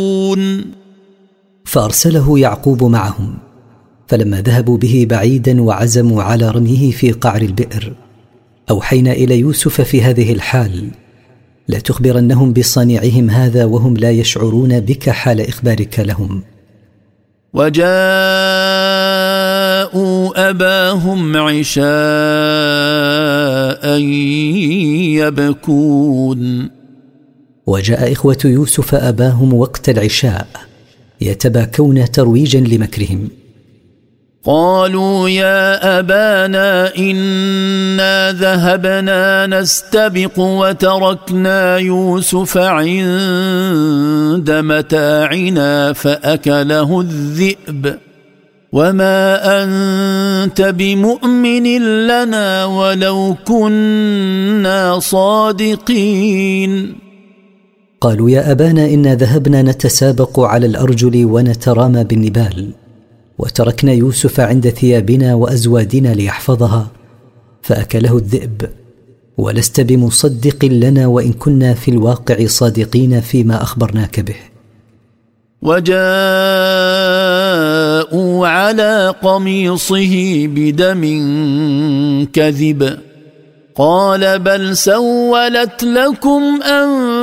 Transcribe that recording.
فأرسله يعقوب معهم، فلما ذهبوا به بعيدا وعزموا على رميه في قعر البئر، أوحينا إلى يوسف في هذه الحال: لا تخبرنهم بصنيعهم هذا وهم لا يشعرون بك حال إخبارك لهم. وجاءوا أباهم عشاء يبكون. وجاء إخوة يوسف أباهم وقت العشاء يتباكون ترويجا لمكرهم. قالوا يا أبانا إنا ذهبنا نستبق وتركنا يوسف عند متاعنا فأكله الذئب وما أنت بمؤمن لنا ولو كنا صادقين. قالوا يا أبانا إنا ذهبنا نتسابق على الأرجل ونترامى بالنبال، وتركنا يوسف عند ثيابنا وأزوادنا ليحفظها فأكله الذئب، ولست بمصدق لنا وإن كنا في الواقع صادقين فيما أخبرناك به. وجاءوا على قميصه بدم كذب قال بل سولت لكم أنفسكم